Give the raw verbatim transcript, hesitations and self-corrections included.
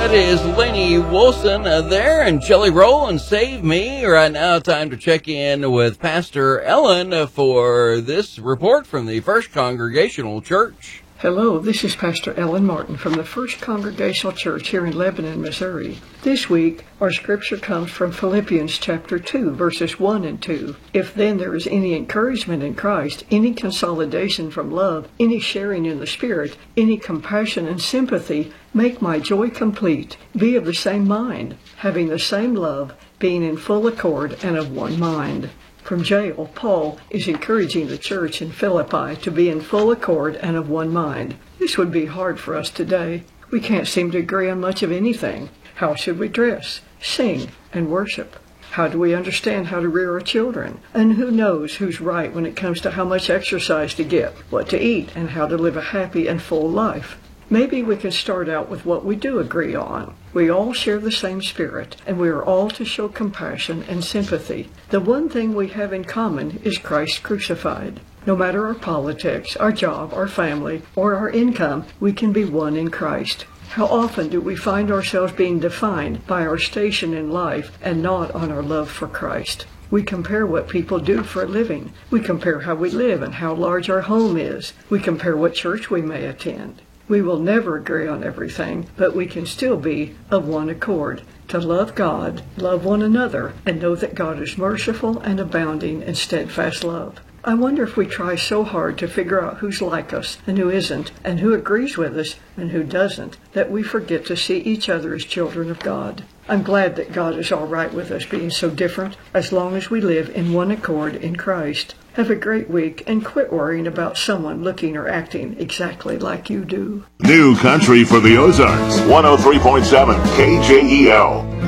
That is Lainey Wilson uh, there, and Jelly Roll and Save Me. Right now, time to check in with Pastor Ellen uh, for this report from the First Congregational Church. Hello, this is Pastor Ellen Martin from the First Congregational Church here in Lebanon, Missouri. This week, our scripture comes from Philippians chapter two, verses one and two. If then there is any encouragement in Christ, any consolidation from love, any sharing in the Spirit, any compassion and sympathy, make my joy complete. Be of the same mind, having the same love, being in full accord and of one mind. From jail, Paul is encouraging the church in Philippi to be in full accord and of one mind. This would be hard for us today. We can't seem to agree on much of anything. How should we dress, sing, and worship? How do we understand how to rear our children? And who knows who's right when it comes to how much exercise to get, what to eat, and how to live a happy and full life? Maybe we can start out with what we do agree on. We all share the same spirit, and we are all to show compassion and sympathy. The one thing we have in common is Christ crucified. No matter our politics, our job, our family, or our income, we can be one in Christ. How often do we find ourselves being defined by our station in life and not on our love for Christ? We compare what people do for a living. We compare how we live and how large our home is. We compare what church we may attend. We will never agree on everything, but we can still be of one accord, to love God, love one another, and know that God is merciful and abounding in steadfast love. I wonder if we try so hard to figure out who's like us and who isn't, and who agrees with us and who doesn't, that we forget to see each other as children of God. I'm glad that God is all right with us being so different, as long as we live in one accord in Christ. Have a great week, and quit worrying about someone looking or acting exactly like you do. New country for the Ozarks, one oh three point seven K J E L.